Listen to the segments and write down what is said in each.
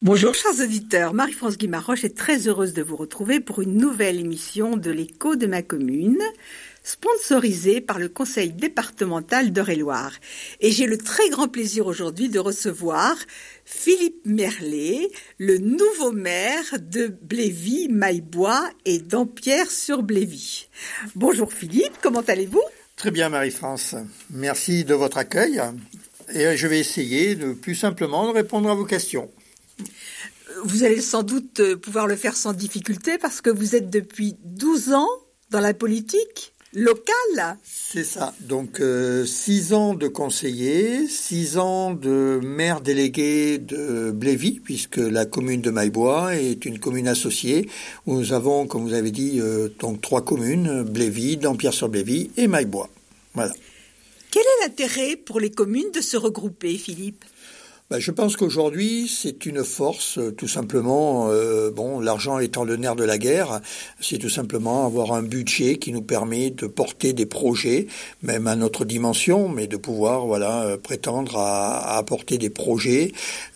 Bonjour chers auditeurs, Marie-France Guimaroche est très heureuse de vous retrouver pour une nouvelle émission de l'écho de ma commune, sponsorisée par le conseil départemental d'Eure-et-Loir. Et j'ai le très grand plaisir aujourd'hui de recevoir Philippe Merlet, le nouveau maire de Blévy, Maillebois et Dampierre-sur-Blévy. Bonjour Philippe, comment allez-vous ? Très bien Marie-France, merci de votre accueil et je vais essayer de plus simplement de répondre à vos questions. Vous allez sans doute pouvoir le faire sans difficulté parce que vous êtes depuis 12 ans dans la politique locale. C'est ça, donc 6 ans de conseiller, 6 ans de maire délégué de Blévy, puisque la commune de Maillebois est une commune associée où nous avons, comme vous avez dit, donc 3 communes, Blévy, Dampierre-sur-Blévy et Maillebois. Voilà. Quel est l'intérêt pour les communes de se regrouper, Philippe ? Je pense qu'aujourd'hui, c'est une force, tout simplement. L'argent étant le nerf de la guerre, c'est tout simplement avoir un budget qui nous permet de porter des projets, même à notre dimension, mais de pouvoir, prétendre à apporter des projets,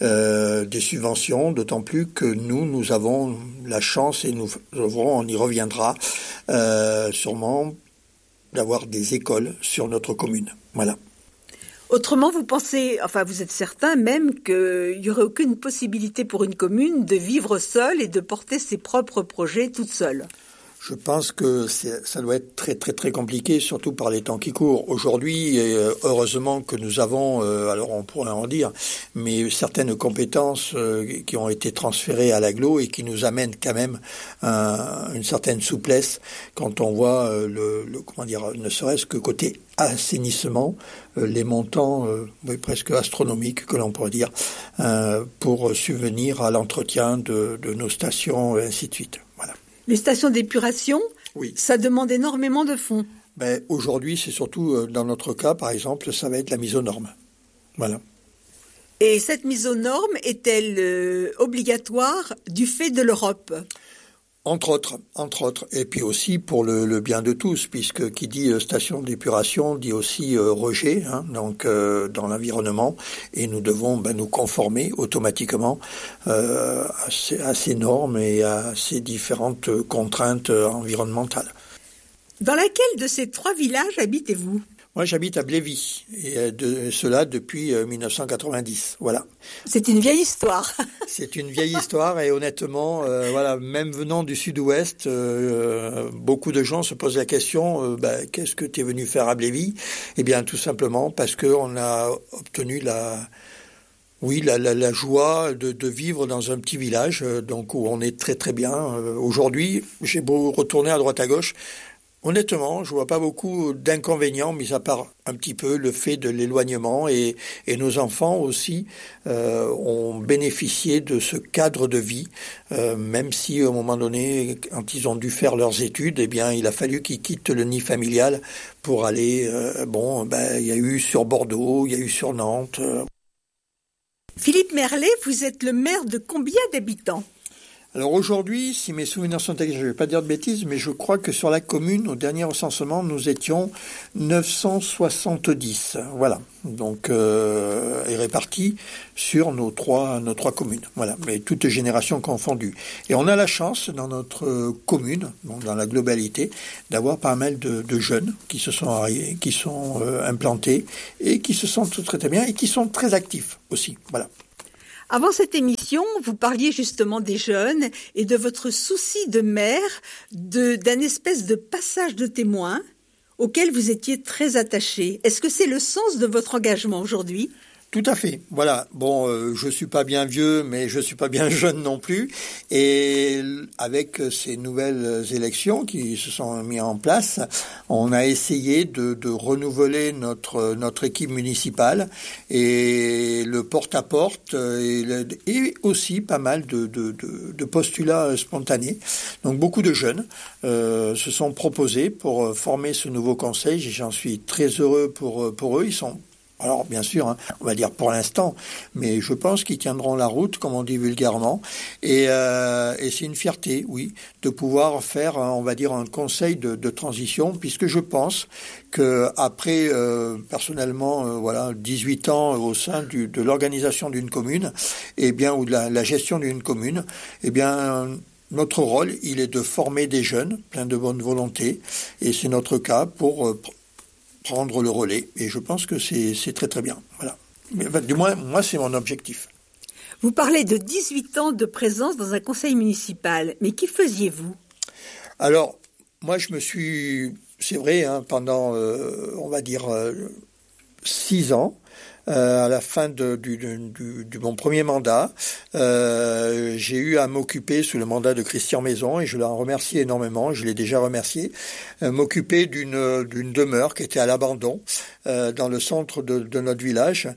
des subventions, d'autant plus que nous avons la chance, et on y reviendra, sûrement, d'avoir des écoles sur notre commune. Voilà. Autrement, vous pensez, vous êtes certain même qu'il n'y aurait aucune possibilité pour une commune de vivre seule et de porter ses propres projets toute seule. Je pense que ça doit être très très très compliqué, surtout par les temps qui courent. Aujourd'hui, heureusement que nous avons, alors on pourrait en dire, mais certaines compétences qui ont été transférées à l'agglo et qui nous amènent quand même une certaine souplesse quand on voit ne serait-ce que côté assainissement, les montants presque astronomiques que l'on pourrait dire pour subvenir à l'entretien de nos stations et ainsi de suite. Voilà. Les stations d'épuration, oui. Ça demande énormément de fonds. Aujourd'hui, c'est surtout, dans notre cas, par exemple, ça va être la mise aux normes. Voilà. Et cette mise aux normes est-elle obligatoire du fait de l'Europe ? Entre autres, et puis aussi pour le bien de tous, puisque qui dit station d'épuration dit aussi rejet, dans l'environnement, et nous devons nous conformer automatiquement à ces normes et à ces différentes contraintes environnementales. Dans laquelle de ces 3 villages habitez-vous ? Moi, j'habite à Blévy, et cela depuis 1990, voilà. C'est une vieille histoire. C'est une vieille histoire, et honnêtement, même venant du sud-ouest, beaucoup de gens se posent la question, qu'est-ce que tu es venu faire à Blévy ? Eh bien, tout simplement parce qu'on a obtenu la joie de vivre dans un petit village, donc où on est très très bien. Aujourd'hui, j'ai beau retourner à droite à gauche, honnêtement, je vois pas beaucoup d'inconvénients, mis à part un petit peu le fait de l'éloignement, et nos enfants aussi ont bénéficié de ce cadre de vie, même si à un moment donné, quand ils ont dû faire leurs études, il a fallu qu'ils quittent le nid familial pour aller, il y a eu sur Bordeaux, il y a eu sur Nantes. Philippe Merlet, vous êtes le maire de combien d'habitants ? Alors aujourd'hui, si mes souvenirs sont exacts, je ne vais pas dire de bêtises, mais je crois que sur la commune, au dernier recensement, nous étions 970. Voilà. Donc, est répartis sur nos trois communes. Voilà. Mais toutes générations confondues. Et on a la chance, dans notre commune, dans la globalité, d'avoir pas mal de jeunes qui se sont implantés et qui se sentent très très bien et qui sont très actifs aussi. Voilà. Avant cette émission, vous parliez justement des jeunes et de votre souci de maire, d'un espèce de passage de témoin auquel vous étiez très attaché. Est-ce que c'est le sens de votre engagement aujourd'hui ? Tout à fait. Voilà. Je suis pas bien vieux, mais je suis pas bien jeune non plus. Et avec ces nouvelles élections qui se sont mises en place, on a essayé de renouveler notre équipe municipale, et le porte-à-porte et aussi pas mal de postulats spontanés. Donc beaucoup de jeunes se sont proposés pour former ce nouveau conseil. J'en suis très heureux pour eux. Ils sont Alors, bien sûr, on va dire pour l'instant, mais je pense qu'ils tiendront la route, comme on dit vulgairement. Et c'est une fierté, oui, de pouvoir faire, on va dire, un conseil de transition, puisque je pense que après, personnellement, 18 ans au sein de l'organisation d'une commune, ou de la gestion d'une commune, notre rôle, il est de former des jeunes, pleins de bonne volonté, et c'est notre cas pour prendre le relais. Et je pense que c'est très très bien. Voilà. Mais, du moins, moi, c'est mon objectif. Vous parlez de 18 ans de présence dans un conseil municipal, mais qu'y faisiez-vous ? Alors, moi, c'est vrai, pendant, 6 ans, à la fin de mon premier mandat, j'ai eu à m'occuper, sous le mandat de Christian Maison, et je l'en remercie énormément, je l'ai déjà remercié, m'occuper d'une demeure qui était à l'abandon, dans le centre de notre village.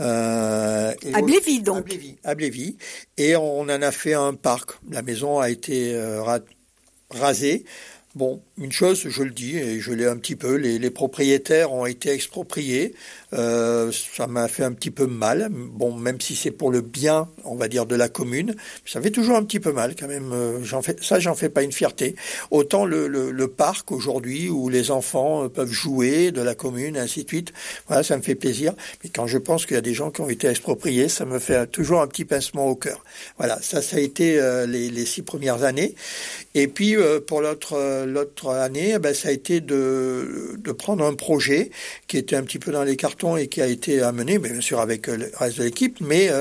À Blévis, donc. À Blévis. Et on en a fait un parc. La maison a été rasée. Bon, une chose, je le dis, et je l'ai un petit peu, les propriétaires ont été expropriés. Ça m'a fait un petit peu mal. Bon, même si c'est pour le bien, on va dire, de la commune, ça fait toujours un petit peu mal quand même. J'en fais pas une fierté. Autant le parc aujourd'hui où les enfants peuvent jouer de la commune, ainsi de suite. Voilà, ça me fait plaisir. Mais quand je pense qu'il y a des gens qui ont été expropriés, ça me fait toujours un petit pincement au cœur. Voilà, ça a été les 6 premières années. Et puis pour l'autre année, ça a été de prendre un projet qui était un petit peu dans les cartons et qui a été amené, bien sûr avec le reste de l'équipe, mais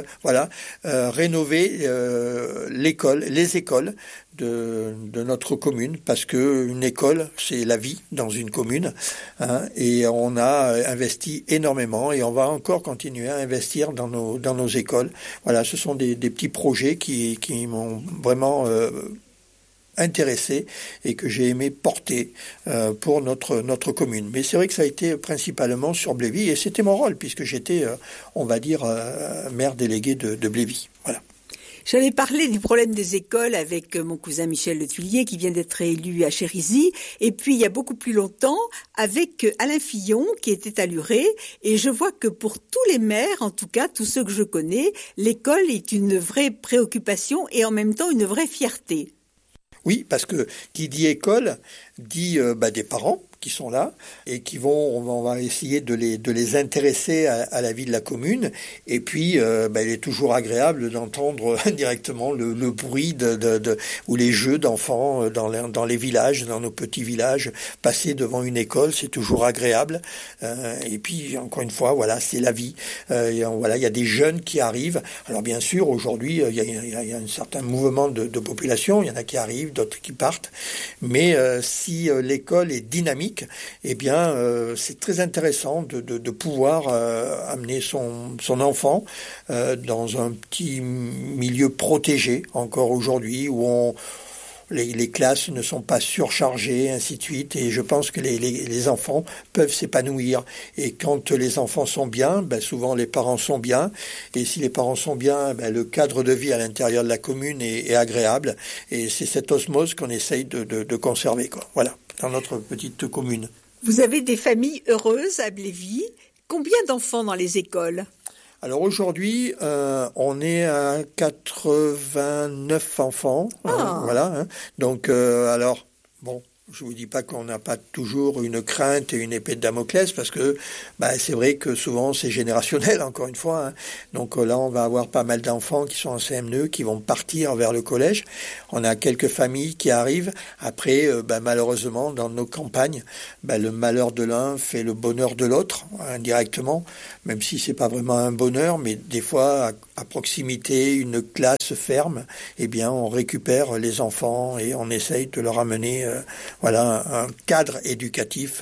rénover les écoles de notre commune, parce que une école, c'est la vie dans une commune, et on a investi énormément et on va encore continuer à investir dans nos écoles. Voilà, ce sont des petits projets qui m'ont vraiment intéressé et que j'ai aimé porter pour notre commune. Mais c'est vrai que ça a été principalement sur Blévis et c'était mon rôle puisque j'étais, maire délégué de Blévis. Voilà. J'avais parlé du problème des écoles avec mon cousin Michel Le Tuillier qui vient d'être élu à Chérisy, et puis il y a beaucoup plus longtemps avec Alain Fillon qui était à Luré, et je vois que pour tous les maires, en tout cas tous ceux que je connais, l'école est une vraie préoccupation et en même temps une vraie fierté. Oui, parce que qui dit école dit des parents qui sont là et qui on va essayer de les intéresser à la vie de la commune. Et puis, il est toujours agréable d'entendre directement le bruit ou les jeux d'enfants dans les villages, dans nos petits villages. Passer devant une école, c'est toujours agréable. Et puis, encore une fois, voilà, c'est la vie. Il y a des jeunes qui arrivent. Alors, bien sûr, aujourd'hui, il y a un certain mouvement de population. Il y en a qui arrivent, d'autres qui partent. Mais si l'école est dynamique, c'est très intéressant de pouvoir amener son enfant dans un petit milieu protégé encore aujourd'hui où les classes ne sont pas surchargées, ainsi de suite. Et je pense que les enfants peuvent s'épanouir. Et quand les enfants sont bien, souvent les parents sont bien. Et si les parents sont bien, le cadre de vie à l'intérieur de la commune est agréable. Et c'est cette osmose qu'on essaye de conserver, quoi. Voilà, dans notre petite commune. Vous avez des familles heureuses à Blévis. Combien d'enfants dans les écoles ? Alors aujourd'hui, on est à 89 enfants, voilà. Donc je vous dis pas qu'on n'a pas toujours une crainte et une épée de Damoclès parce que c'est vrai que souvent c'est générationnel encore une fois. Donc là on va avoir pas mal d'enfants qui sont en CM2 qui vont partir vers le collège. On a quelques familles qui arrivent. Après malheureusement dans nos campagnes, le malheur de l'un fait le bonheur de l'autre indirectement, même si c'est pas vraiment un bonheur, mais des fois à proximité, une classe ferme, on récupère les enfants et on essaye de leur amener un cadre éducatif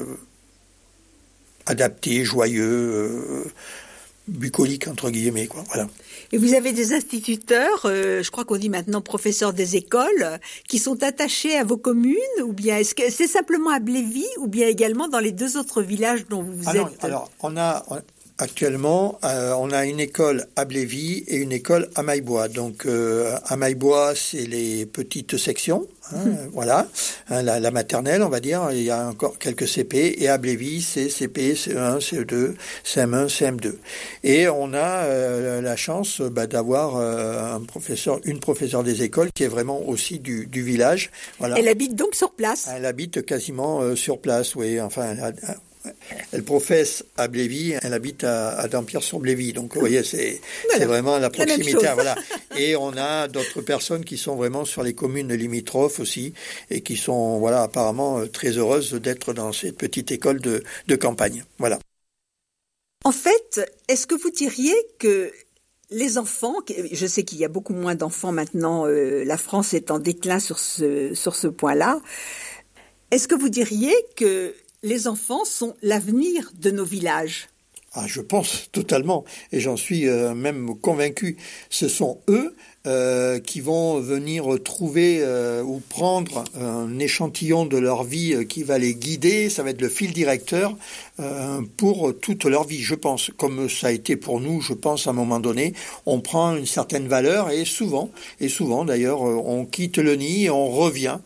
adapté, joyeux, bucolique entre guillemets, quoi. Voilà. Et vous avez des instituteurs, je crois qu'on dit maintenant professeurs des écoles, qui sont attachés à vos communes, ou bien est-ce que c'est simplement à Blévis, ou bien également dans les 2 autres villages dont vous êtes ? Alors, on a Actuellement, on a une école à Blévis et une école à Maillebois. Donc, à Maillebois, c'est les petites sections, voilà, la maternelle, on va dire. Il y a encore quelques CP. Et à Blévis, c'est CP, CE1, CE2, CM1, CM2. Et on a la chance d'avoir une professeure des écoles qui est vraiment aussi du village. Voilà. Elle habite donc sur place? Elle habite quasiment sur place, oui. Enfin, elle professe à Blévis, elle habite à Dampierre-sur-Blévis. Donc, vous voyez, c'est vraiment la proximité. Voilà. Et on a d'autres personnes qui sont vraiment sur les communes limitrophes aussi et qui sont, voilà, apparemment très heureuses d'être dans cette petite école de campagne. Voilà. En fait, est-ce que vous diriez que les enfants, je sais qu'il y a beaucoup moins d'enfants maintenant, la France est en déclin sur ce point-là, est-ce que vous diriez que les enfants sont l'avenir de nos villages? Je pense totalement, et j'en suis même convaincu. Ce sont eux qui vont venir trouver ou prendre un échantillon de leur vie qui va les guider. Ça va être le fil directeur pour toute leur vie, je pense. Comme ça a été pour nous, je pense, à un moment donné, on prend une certaine valeur et souvent d'ailleurs, on quitte le nid et on revient.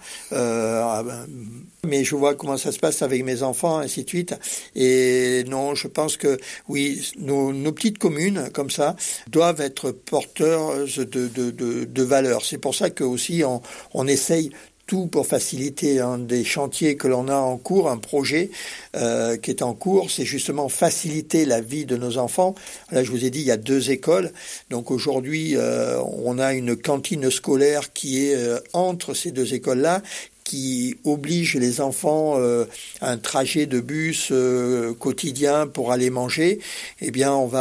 Mais je vois comment ça se passe avec mes enfants, ainsi de suite. Et non, je pense que oui, nos petites communes, comme ça, doivent être porteuses de valeurs. C'est pour ça que aussi on essaye tout pour faciliter un des chantiers que l'on a en cours, un projet qui est en cours, c'est justement faciliter la vie de nos enfants. Là, je vous ai dit, il y a 2 écoles. Donc aujourd'hui, on a une cantine scolaire qui est entre ces 2 écoles-là, qui oblige les enfants à un trajet de bus quotidien pour aller manger. Eh bien, on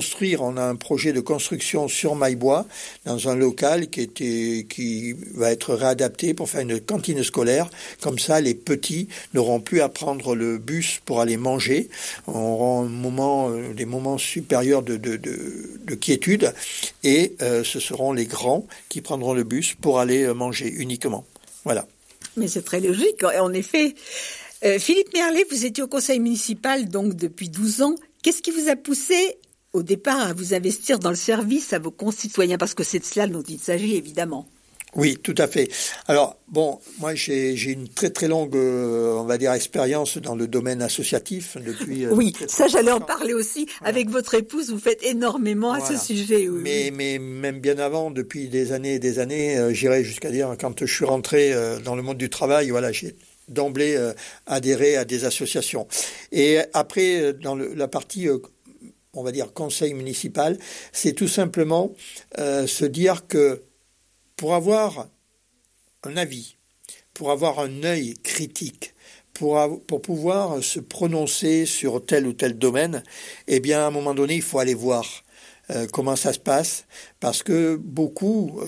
a un projet de construction sur Maillebois, dans un local qui va être réadapté pour faire une cantine scolaire. Comme ça, les petits n'auront plus à prendre le bus pour aller manger. On aura des moments supérieurs de quiétude, et ce seront les grands qui prendront le bus pour aller manger uniquement. Voilà. Mais c'est très logique, en effet. Philippe Merlet, vous étiez au conseil municipal donc depuis 12 ans. Qu'est-ce qui vous a poussé au départ à vous investir dans le service à vos concitoyens? Parce que c'est de cela dont il s'agit, évidemment. Oui, tout à fait. Alors, bon, moi j'ai une très très longue, on va dire, expérience dans le domaine associatif depuis... oui, ça j'allais en parler aussi. Voilà. Avec votre épouse, vous faites énormément à ce sujet. Oui. Mais même bien avant, depuis des années et des années, j'irais jusqu'à dire, quand je suis rentré dans le monde du travail, voilà, j'ai d'emblée adhéré à des associations. Et après, dans la partie... on va dire conseil municipal, c'est tout simplement se dire que pour avoir un avis, pour avoir un œil critique, pour pouvoir se prononcer sur tel ou tel domaine, eh bien, à un moment donné, il faut aller voir comment ça se passe, parce que beaucoup,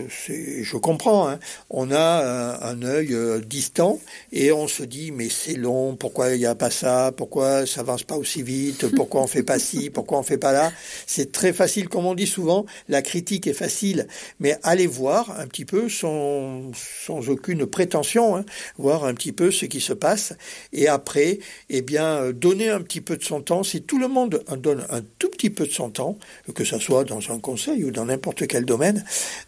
je comprends, hein, on a un œil distant et on se dit mais c'est long, pourquoi il n'y a pas ça, pourquoi ça avance pas aussi vite, pourquoi on fait pas ci, pourquoi on fait pas là. C'est très facile, comme on dit souvent, la critique est facile, mais allez voir un petit peu sans aucune prétention, hein, voir un petit peu ce qui se passe, et après, eh bien, donner un petit peu de son temps. Si tout le monde donne un tout petit peu de son temps, que ça soit dans un conseil ou dans n'importe quel domaine,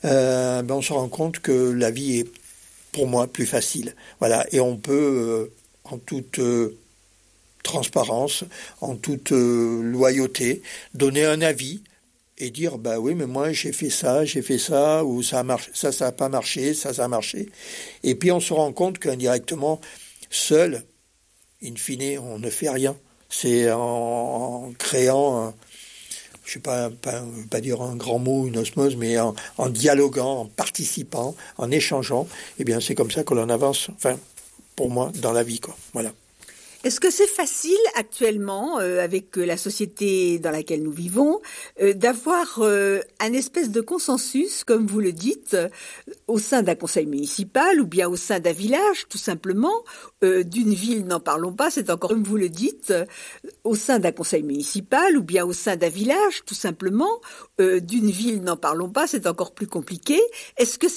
on se rend compte que la vie est, pour moi, plus facile. Voilà, et on peut, en toute transparence, en toute loyauté, donner un avis et dire, bah oui, mais moi j'ai fait ça, ou ça a marché, ça a pas marché, ça a marché. Et puis on se rend compte qu'indirectement, seul, in fine, on ne fait rien. C'est en créant je ne vais pas dire un grand mot, une osmose, mais en dialoguant, en participant, en échangeant, eh bien c'est comme ça que l'on avance, enfin, pour moi, dans la vie, quoi. Voilà. Est-ce que c'est facile actuellement, avec la société dans laquelle nous vivons, d'avoir un espèce de consensus, comme vous le dites, au sein d'un conseil municipal ou bien au sein d'un village, tout simplement, d'une ville, n'en parlons pas, c'est encore comme vous le dites, au sein d'un conseil municipal ou bien au sein d'un village, tout simplement, d'une ville, n'en parlons pas, c'est encore plus compliqué. Est-ce que